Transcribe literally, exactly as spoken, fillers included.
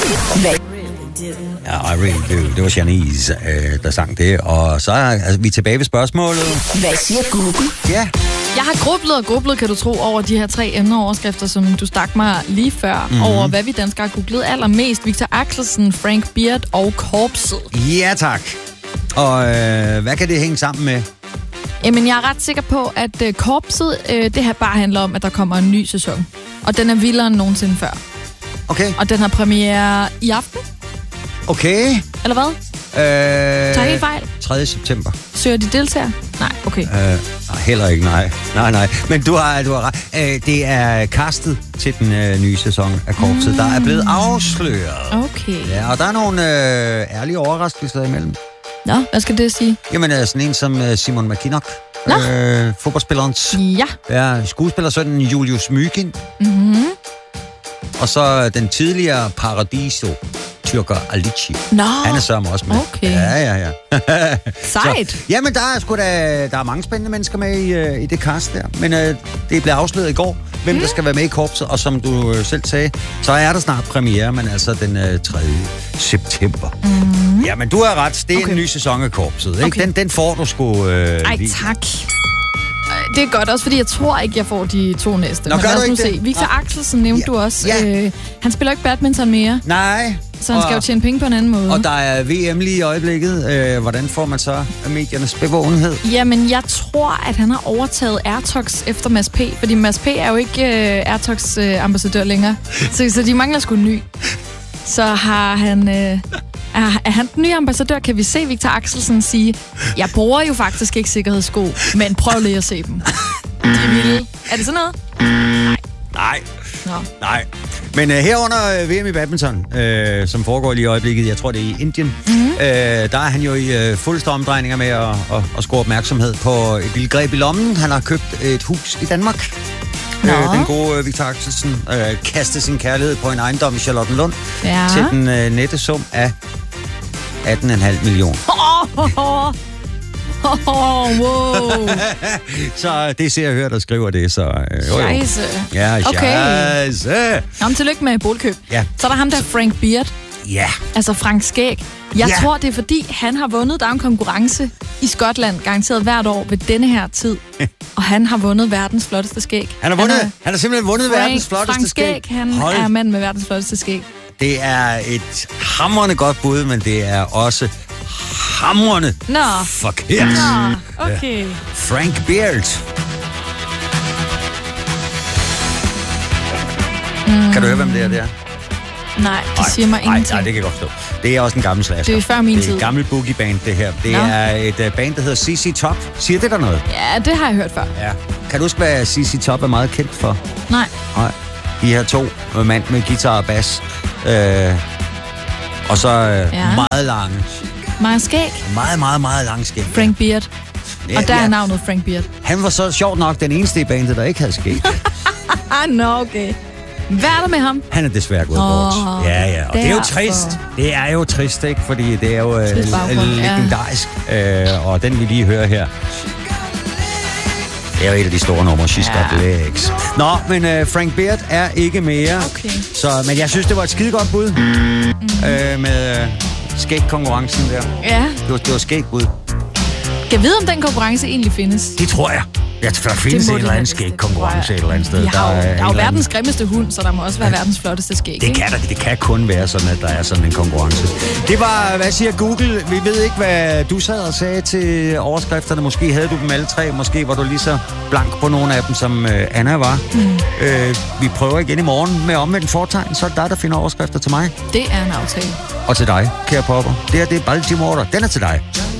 Ja, I really do. Det var Janice, øh, der sang det. Og så er altså, vi er tilbage ved spørgsmålet. Hvad siger Google? Ja. Jeg har grublet og grublet, kan du tro, over de her tre emneoverskrifter, som du stak mig lige før, mm-hmm. over hvad vi danskere har googlet allermest. Victor Axelsen, Frank Beard og Korpset. Ja, tak. Og øh, hvad kan det hænge sammen med? Jamen, jeg er ret sikker på, at øh, Korpset, øh, det her bare handler om, at der kommer en ny sæson. Og den er vildere end nogensinde før. Okay. Og den har premiere i aften. Okay. Eller hvad? Øh, Tager jeg helt fejl? tredje september. Søger de deltager? Nej, okay. Øh, nej, heller ikke, nej. Nej, nej. Men du har, du har ret. Øh, det er castet til den øh, nye sæson af Korpset, mm. der er blevet afsløret. Okay. Ja, og der er nogle øh, ærlige overraskelser imellem. Nå, hvad skal det sige? Jamen, øh, sådan en som øh, Simon McKinnock. Øh, fodboldspillerens. Ja. Ja, skuespillersønnen Julius Mygin. Mhm. Og så den tidligere Paradiso, Tyrker Alici. Nå. Han er sørme også med. Okay. Ja, ja, ja. Sejt. Så, jamen, der er sgu da, der er mange spændende mennesker med i, uh, i det cast der. Men uh, det blev afsløret i går, hvem mm. der skal være med i Korpset. Og som du uh, selv sagde, så er der snart premiere, men altså den uh, tredje september. Mm. Jamen, du har ret. Det er okay. En ny sæson af Korpset. Ikke? Okay. Den, den får du sgu uh, Ej, lige. tak. Det er godt, også fordi jeg tror ikke, jeg får de to næste. Nå, men gør lad os du nu ikke se. det? Victor Nå. Axelsen nævnte Ja. du også. Ja. Øh, han spiller ikke badminton mere, Nej. så han skal jo tjene penge på en anden måde. Og der er V M lige i øjeblikket. Øh, hvordan får man så mediernes bevågenhed? Jamen, jeg tror, at han har overtaget Airtox efter Mads P. Fordi Mads P. er jo ikke øh, Airtox øh, ambassadør længere. Så, så de mangler sgu en ny. Så har han... Øh, er, er han den nye ambassadør, kan vi se Victor Axelsen sige, jeg bruger jo faktisk ikke sikkerhedssko, men prøv lige at se dem. De er vilde. Er det sådan noget? Nej. Nej. Nå. Nej. Men uh, herunder uh, V M i badminton, uh, som foregår lige i øjeblikket, jeg tror det er i Indien, mm-hmm. uh, der er han jo i uh, fuldste omdrejninger med at, at, at score opmærksomhed på et lille greb i lommen. Han har købt et hus i Danmark. Uh, den gode uh, Victor Axelsen uh, kastede sin kærlighed på en ejendom i Charlottenlund Ja. til den uh, nette sum af atten komma fem millioner. Oh, oh, oh. Oh, wow. Så det ser jeg hører, der skriver det, så... Øh, jo, jo. Scheisse. Ja, Okay. scheisse. Jamen, tillykke med boligkøb. Ja. Så er der ham der, Frank Beard. Ja. Altså Frank Skæg. Jeg Ja. tror, det er fordi, han har vundet. Der er en konkurrence i Skotland, garanteret hvert år ved denne her tid. Og han har vundet verdens flotteste skæg. Han har, vundet, er- han har simpelthen vundet Frank, verdens flotteste Frank Skæg, skæg. han Hold. er mand med verdens flotteste skæg. Det er et hamrende godt bud, men det er også hamrende Nå. forkert. Nå, okay. Frank Beard. Mm. Kan du høre, hvem det er der? Nej, det siger mig nej, ingenting. nej, det kan jeg godt forstå. Det er også en gammel slasher. Det er før min Det er tid. et gammelt boogie-band, det her. Det Nå. er et uh, band, der hedder C C Top. Siger det der noget? Ja, det har jeg hørt før. Ja. Kan du huske, hvad C C Top er meget kendt for? Nej. Nej. De her to øh, mand med guitar og bas. Øh, og så øh, Ja. meget lange. Meget skæg. Meget, meget, meget lange skæg. Frank Beard. Ja, Og der ja. er navnet Frank Beard. Han var så sjovt nok den eneste i bandet, der ikke havde skæg. Ah, nå, okay. Hvad er der med ham? Han er desværre gået Åh, bort. Ja, ja. Og det er jo derfor. trist. Det er jo trist, ikke? Fordi det er jo øh, Trist baggrund, ja. legendarisk. Øh, og den vi lige hører her. Det er jo et af de store numre, She's Got Legs. Nå, men øh, Frank Beard er ikke mere. Okay. Så, men jeg synes, det var et skide godt bud. Mm. Øh, med øh, skægkonkurrencen der. Ja. Det var, det var skægbud. Kan jeg vide, om den konkurrence egentlig findes? Det tror jeg. Jeg tror, der findes en eller anden skægkonkurrence et eller andet sted. Vi har jo, er der er en jo eller verdens grimmeste hund, så der må også være verdens flotteste skæg. Det ikke? kan, der, det kan kun være sådan, at der er sådan en konkurrence. Det var, hvad siger Google? Vi ved ikke, hvad du sad og sagde til overskrifterne. Måske havde du dem alle tre. Måske var du lige så blank på nogle af dem, som øh, Anna var. Mm. Øh, vi prøver igen i morgen med omvendt fortegn. Så er det dig, der finder overskrifter til mig. Det er en aftale. Og til dig, kære popper. Det her, det er Baltimore. Den er til dig.